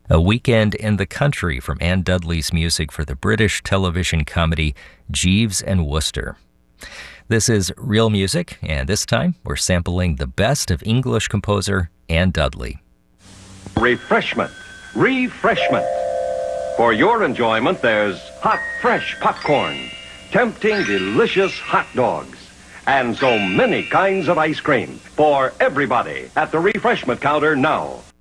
A Weekend in the Country from Anne Dudley's music for the British television comedy Jeeves and Wooster. This is Real Music, and this time we're sampling the best of English composer Anne Dudley. Refreshment. Refreshment. For your enjoyment, there's hot, fresh popcorn, tempting, delicious hot dogs, and so many kinds of ice cream for everybody at the refreshment counter now.